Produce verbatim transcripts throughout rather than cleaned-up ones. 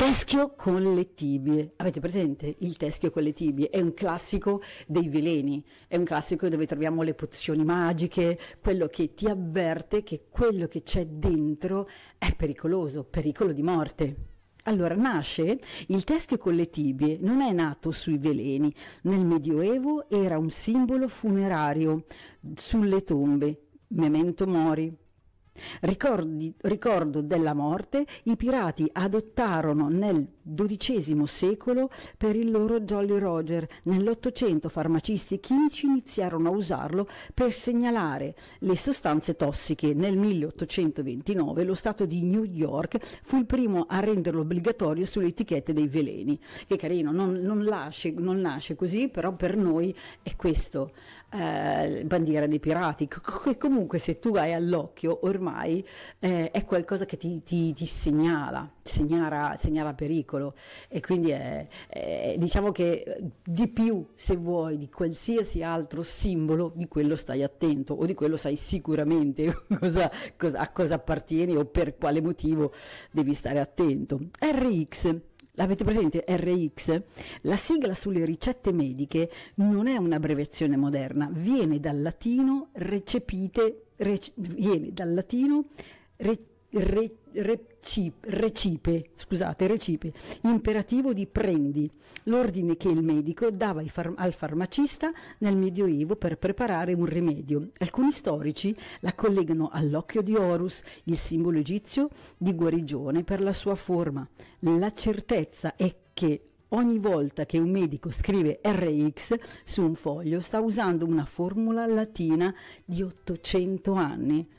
Teschio con le tibie. Avete presente il teschio con le tibie? È un classico dei veleni, è un classico dove troviamo le pozioni magiche, quello che ti avverte che quello che c'è dentro è pericoloso, pericolo di morte. Allora nasce il teschio con le tibie, non è nato sui veleni, nel Medioevo era un simbolo funerario sulle tombe, memento mori. Ricordi, ricordo della morte, i pirati adottarono nel dodicesimo secolo per il loro Jolly Roger. Nell'Ottocento farmacisti e chimici iniziarono a usarlo per segnalare le sostanze tossiche. Nel milleottocentoventinove lo Stato di New York fu il primo a renderlo obbligatorio sulle etichette dei veleni. Che carino, non, non, nasce, non nasce così, però per noi è questo. Eh, bandiera dei pirati, che comunque se tu hai all'occhio ormai eh, è qualcosa che ti, ti, ti segnala, segnala, segnala pericolo, e quindi è, è, diciamo che di più, se vuoi, di qualsiasi altro simbolo, di quello stai attento, o di quello sai sicuramente cosa, cosa, a cosa appartieni o per quale motivo devi stare attento. R X. L'avete presente R X? La sigla sulle ricette mediche non è un'abbreviazione moderna, viene dal latino recepite, rec, viene dal latino re, re, recipe, recipe, scusate, recipe, imperativo di prendi, l'ordine che il medico dava ai far, al farmacista nel Medioevo per preparare un rimedio. Alcuni storici la collegano all'occhio di Horus, il simbolo egizio di guarigione per la sua forma. La certezza è che ogni volta che un medico scrive R X su un foglio sta usando una formula latina di ottocento anni.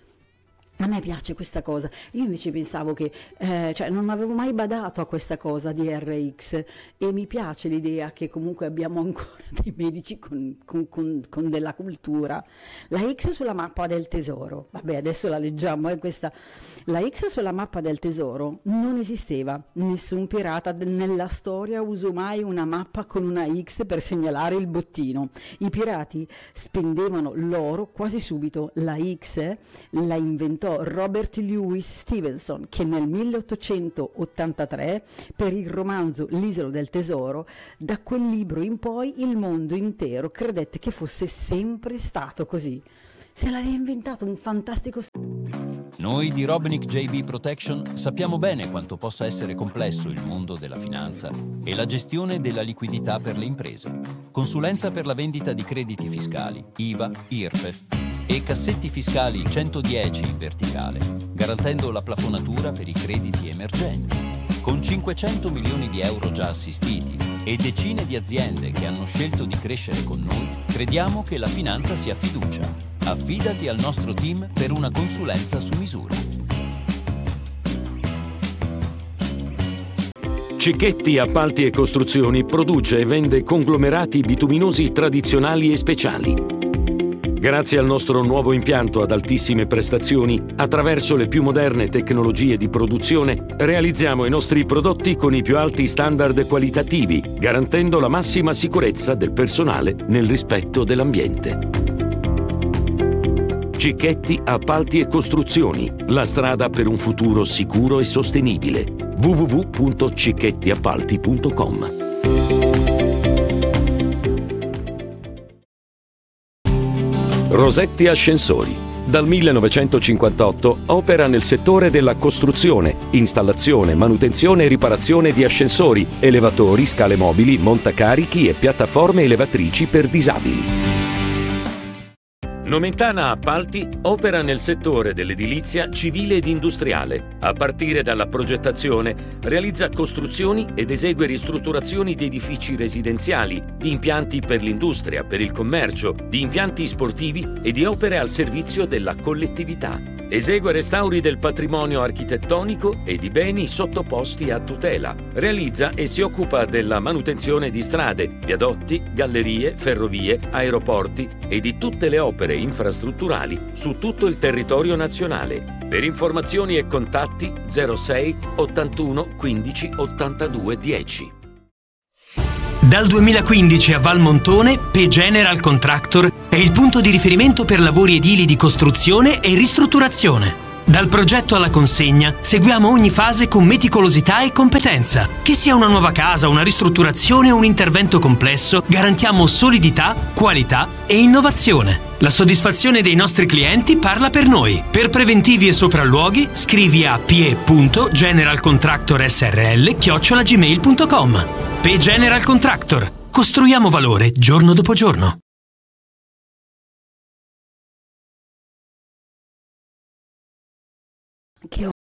A me piace questa cosa, io invece pensavo che, eh, cioè non avevo mai badato a questa cosa di R X, e mi piace l'idea che comunque abbiamo ancora dei medici con, con, con, con della cultura. La X sulla mappa del tesoro, vabbè adesso la leggiamo, è questa. La X sulla mappa del tesoro non esisteva, nessun pirata nella storia usò mai una mappa con una X per segnalare il bottino. I pirati spendevano l'oro quasi subito, la X la inventò Robert Louis Stevenson, che nel milleottocentottantatré per il romanzo L'isola del tesoro, da quel libro in poi il mondo intero credette che fosse sempre stato così. Se l'ha reinventato un fantastico. Noi di Robinick J B Protection sappiamo bene quanto possa essere complesso il mondo della finanza e la gestione della liquidità per le imprese. Consulenza per la vendita di crediti fiscali, I V A, I R P E F e cassetti fiscali centodieci in verticale, garantendo la plafonatura per i crediti emergenti. Con cinquecento milioni di euro già assistiti e decine di aziende che hanno scelto di crescere con noi, crediamo che la finanza sia fiducia. Affidati al nostro team per una consulenza su misura. Cicchetti Appalti e Costruzioni produce e vende conglomerati bituminosi tradizionali e speciali. Grazie al nostro nuovo impianto ad altissime prestazioni, attraverso le più moderne tecnologie di produzione, realizziamo i nostri prodotti con i più alti standard qualitativi, garantendo la massima sicurezza del personale nel rispetto dell'ambiente. Cicchetti Appalti e Costruzioni, la strada per un futuro sicuro e sostenibile. w w w punto cicchetti appalti punto com. Rosetti Ascensori. Dal millenovecentocinquantotto opera nel settore della costruzione, installazione, manutenzione e riparazione di ascensori, elevatori, scale mobili, montacarichi e piattaforme elevatrici per disabili. Nomentana Appalti opera nel settore dell'edilizia civile ed industriale. A partire dalla progettazione, realizza costruzioni ed esegue ristrutturazioni di edifici residenziali, di impianti per l'industria, per il commercio, di impianti sportivi e di opere al servizio della collettività. Esegue restauri del patrimonio architettonico e di beni sottoposti a tutela. Realizza e si occupa della manutenzione di strade, viadotti, gallerie, ferrovie, aeroporti e di tutte le opere infrastrutturali su tutto il territorio nazionale. Per informazioni e contatti zero sei ottantuno quindici ottantadue dieci. Dal duemilaquindici a Valmontone, P General Contractor è il punto di riferimento per lavori edili di costruzione e ristrutturazione. Dal progetto alla consegna seguiamo ogni fase con meticolosità e competenza. Che sia una nuova casa, una ristrutturazione o un intervento complesso, garantiamo solidità, qualità e innovazione. La soddisfazione dei nostri clienti parla per noi. Per preventivi e sopralluoghi scrivi a p e punto general contractor s r l chiocciola gmail punto com. P E General Contractor. Costruiamo valore giorno dopo giorno. Che ho,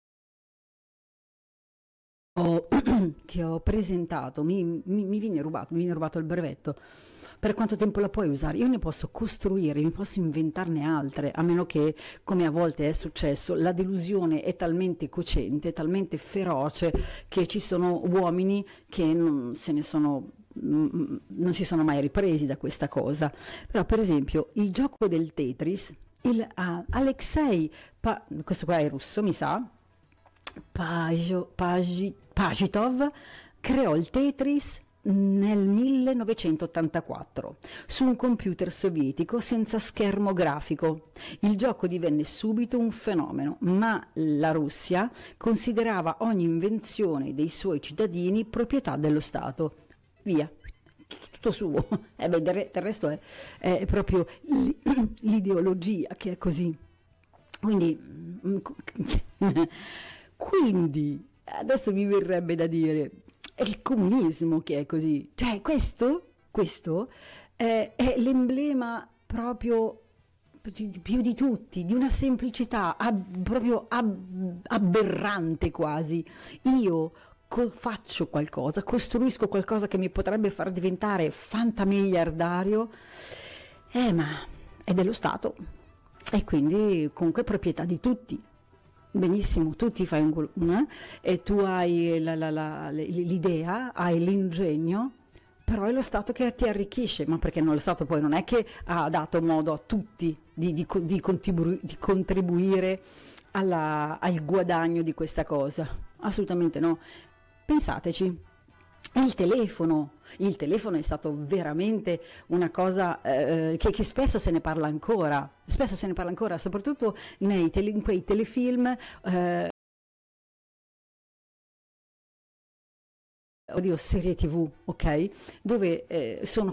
ho- che ho presentato, mi, mi, mi viene rubato, mi viene rubato il brevetto. Per quanto tempo la puoi usare? Io ne posso costruire, mi posso inventarne altre, a meno che, come a volte è successo, la delusione è talmente cocente, talmente feroce, che ci sono uomini che non se ne sono, mm, non si sono mai ripresi da questa cosa. Però, per esempio, il gioco del Tetris, il ah, Alexei, Pa- questo qua è russo, mi sa, Pajo- Pagi- Pagitov creò il Tetris nel millenovecentottantaquattro su un computer sovietico senza schermo grafico. Il gioco divenne subito un fenomeno, ma la Russia considerava ogni invenzione dei suoi cittadini proprietà dello Stato. Via, tutto suo. E beh, del re- del resto è, è proprio l'i- l'ideologia che è così. Quindi, mm, quindi adesso mi verrebbe da dire, è il comunismo che è così. Cioè, questo, questo è, è l'emblema proprio di- di- più di tutti, di una semplicità ab- proprio ab- aberrante quasi. Io co- faccio qualcosa, costruisco qualcosa che mi potrebbe far diventare fantamiliardario, eh, ma è dello Stato e quindi comunque è proprietà di tutti. Benissimo, tu ti fai un, col- eh, e tu hai la- la- la- le- l'idea, hai l'ingegno, però è lo Stato che ti arricchisce, ma perché non, lo Stato poi non è che ha dato modo a tutti di, di co- di contribu- di contribuire alla- al guadagno di questa cosa? Assolutamente no. Pensateci. Il telefono, il telefono è stato veramente una cosa eh, che, che spesso se ne parla ancora, spesso se ne parla ancora, soprattutto nei tele- in quei telefilm, eh, oddio, serie tivù, ok? Dove eh, sono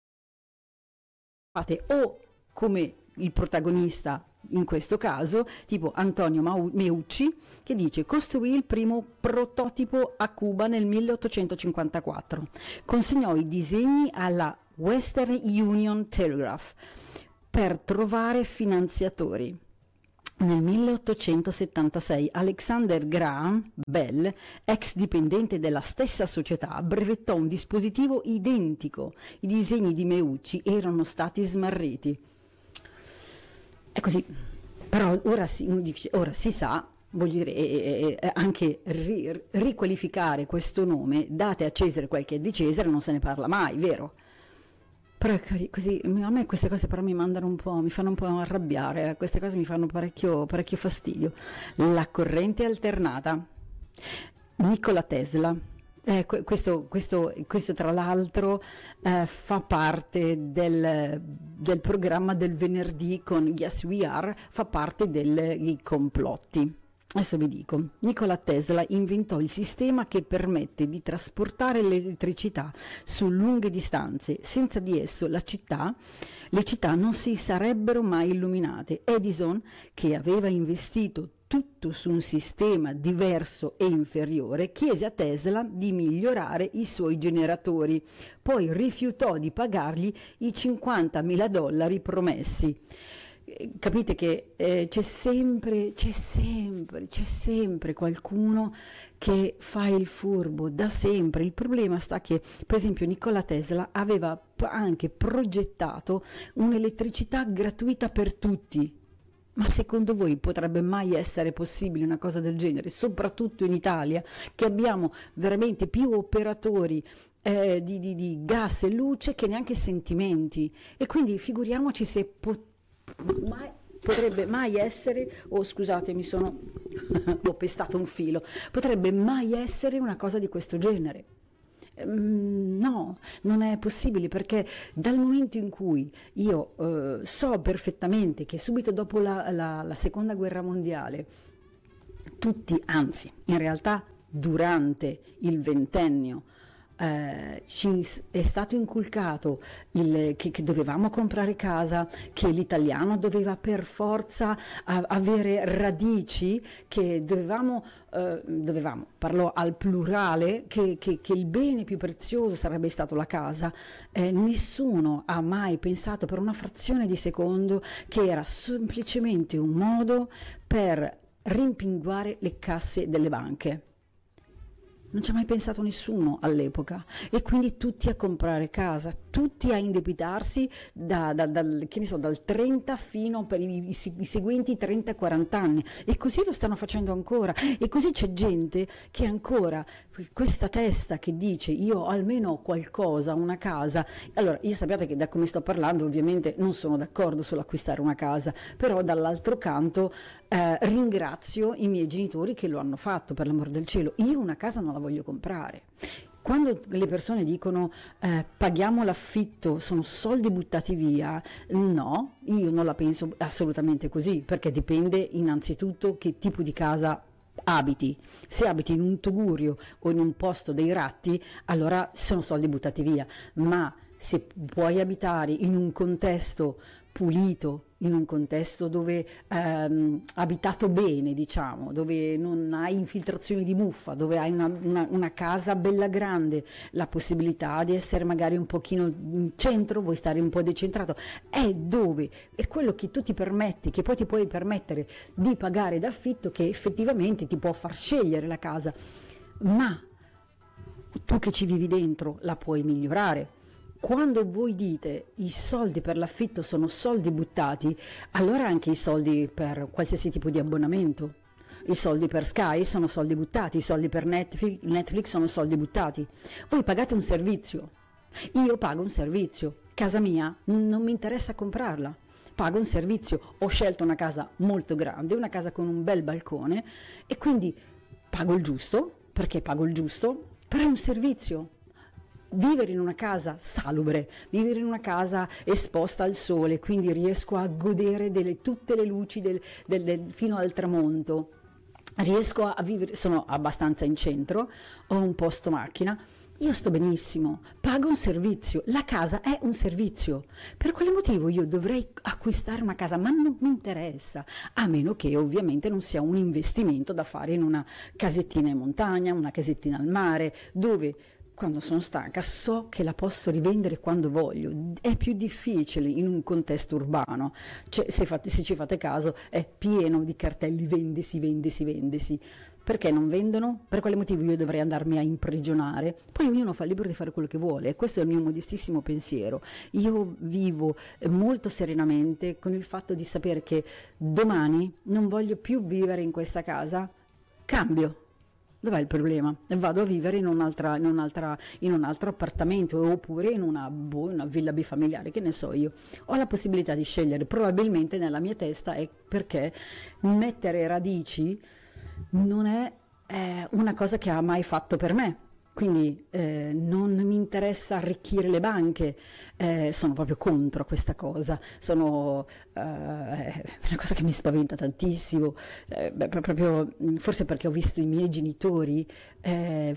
fatte o come il protagonista in questo caso, tipo Antonio Mau- Meucci, che dice: costruì il primo prototipo a Cuba nel milleottocentocinquantaquattro, consegnò i disegni alla Western Union Telegraph per trovare finanziatori. Nel milleottocentosettantasei Alexander Graham Bell, ex dipendente della stessa società, brevettò un dispositivo identico. I disegni di Meucci erano stati smarriti. È così, però ora si, uno dice, ora si sa, voglio dire, eh, eh, anche ri- riqualificare questo nome, date a Cesare quel che è di Cesare, non se ne parla mai, vero? Però è cari- così, a me queste cose però mi mandano un po', mi fanno un po' arrabbiare, eh, queste cose mi fanno parecchio, parecchio fastidio. La corrente alternata, Nikola Tesla. Eh, que- questo, questo, questo tra l'altro eh, fa parte del, del programma del venerdì con Yes We Are, fa parte dei complotti. Adesso vi dico, Nikola Tesla inventò il sistema che permette di trasportare l'elettricità su lunghe distanze. Senza di esso la città, le città non si sarebbero mai illuminate. Edison, che aveva investito tutto su un sistema diverso e inferiore, chiese a Tesla di migliorare i suoi generatori, poi rifiutò di pagargli i cinquantamila dollari promessi. Eh, Capite che eh, c'è sempre, c'è sempre, c'è sempre qualcuno che fa il furbo da sempre. Il problema sta che, per esempio, Nikola Tesla aveva p- anche progettato un'elettricità gratuita per tutti. Ma secondo voi potrebbe mai essere possibile una cosa del genere, soprattutto in Italia, che abbiamo veramente più operatori eh, di, di- di gas e luce che neanche sentimenti? E quindi figuriamoci se po- mai- potrebbe mai essere, oh scusate, mi sono ho pestato un filo, potrebbe mai essere una cosa di questo genere. No, non è possibile, perché dal momento in cui io eh, so perfettamente che subito dopo la, la, la seconda guerra mondiale tutti, anzi in realtà durante il ventennio, Eh, ci è stato inculcato il, che, che dovevamo comprare casa, che l'italiano doveva per forza a, avere radici, che dovevamo, eh, dovevamo, parlo al plurale, che, che, che il bene più prezioso sarebbe stato la casa. Eh, nessuno ha mai pensato per una frazione di secondo che era semplicemente un modo per rimpinguare le casse delle banche. Non ci ha mai pensato nessuno all'epoca, e quindi tutti a comprare casa, tutti a indebitarsi da, da, dal, che ne so, dal trenta fino per i, i, i seguenti trenta quaranta anni, e così lo stanno facendo ancora, e così c'è gente che ancora questa testa che dice io almeno ho qualcosa, una casa. Allora, io sappiate che da come sto parlando ovviamente non sono d'accordo sull'acquistare una casa, però dall'altro canto eh, ringrazio i miei genitori che lo hanno fatto, per l'amor del cielo. Io una casa non la voglio comprare. Quando le persone dicono eh, paghiamo l'affitto, sono soldi buttati via, no, io non la penso assolutamente così, perché dipende innanzitutto che tipo di casa abiti. Se abiti in un tugurio o in un posto dei ratti, allora sono soldi buttati via, ma se puoi abitare in un contesto pulito, in un contesto dove ehm, abitato bene, diciamo, dove non hai infiltrazioni di muffa, dove hai una, una, una casa bella grande, la possibilità di essere magari un pochino in centro, vuoi stare un po' decentrato, è dove, è quello che tu ti permetti, che poi ti puoi permettere di pagare d'affitto, che effettivamente ti può far scegliere la casa, ma tu che ci vivi dentro la puoi migliorare. Quando voi dite i soldi per l'affitto sono soldi buttati, allora anche i soldi per qualsiasi tipo di abbonamento, i soldi per Sky sono soldi buttati, i soldi per Netflix, Netflix sono soldi buttati. Voi pagate un servizio, io pago un servizio, casa mia non mi interessa comprarla, pago un servizio, ho scelto una casa molto grande, una casa con un bel balcone, e quindi pago il giusto, perché pago il giusto, però è un servizio. Vivere in una casa salubre, vivere in una casa esposta al sole, quindi riesco a godere delle, tutte le luci del, del, del, fino al tramonto, riesco a vivere, sono abbastanza in centro, ho un posto macchina, io sto benissimo, pago un servizio, la casa è un servizio. Per quale motivo io dovrei acquistare una casa? Ma non mi interessa, a meno che ovviamente non sia un investimento da fare in una casettina in montagna, una casettina al mare, dove quando sono stanca so che la posso rivendere quando voglio. È più difficile in un contesto urbano, cioè, se, fate, se ci fate caso è pieno di cartelli vendesi, vendesi, vendesi. Perché non vendono? Per quale motivo io dovrei andarmi a imprigionare? Poi ognuno fa libero di fare quello che vuole, e questo è il mio modestissimo pensiero. Io vivo molto serenamente con il fatto di sapere che domani non voglio più vivere in questa casa, cambio. Dov'è il problema? Vado a vivere in, un'altra, in, un'altra, in un altro appartamento, oppure in una, boh, una villa bifamiliare, che ne so io. Ho la possibilità di scegliere, probabilmente nella mia testa è perché mettere radici non è eh, una cosa che ha mai fatto per me. Quindi eh, non mi interessa arricchire le banche, eh, sono proprio contro questa cosa, sono eh, una cosa che mi spaventa tantissimo, eh, beh, proprio, forse perché ho visto i miei genitori eh,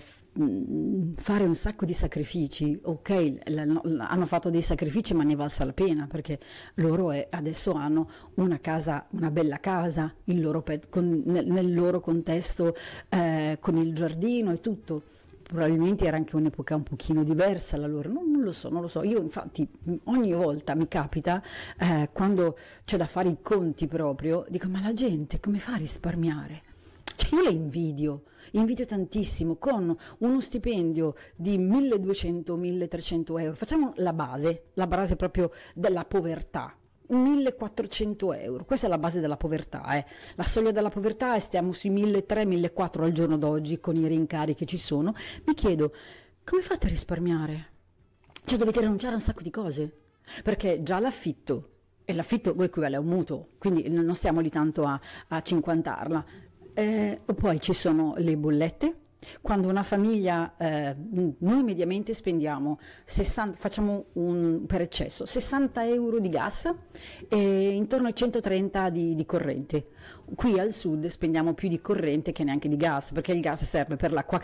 fare un sacco di sacrifici. Ok, hanno fatto dei sacrifici, ma ne è valsa la pena, perché loro è, adesso hanno una casa, una bella casa, il loro pet, con, nel, nel loro contesto, eh, con il giardino e tutto. Probabilmente era anche un'epoca un pochino diversa la loro, non, non lo so, non lo so. Io infatti ogni volta mi capita, eh, quando c'è da fare i conti proprio, dico, ma la gente come fa a risparmiare? Cioè io le invidio, invidio tantissimo, con uno stipendio di milleduecento milletrecento euro, facciamo la base, la base proprio della povertà. millequattrocento euro, questa è la base della povertà, eh. La soglia della povertà, e stiamo sui milletrecento millequattrocento al giorno d'oggi con i rincari che ci sono. Mi chiedo, come fate a risparmiare? Cioè dovete rinunciare a un sacco di cose, perché già l'affitto, e l'affitto equivale a un mutuo, quindi non stiamo lì tanto a, a cinquantarla, eh, poi ci sono le bollette, Quando una famiglia, eh, noi mediamente spendiamo sessanta, facciamo un, per eccesso sessanta euro di gas e intorno ai centotrenta di, di corrente. Qui al sud spendiamo più di corrente che neanche di gas, perché il gas serve per l'acqua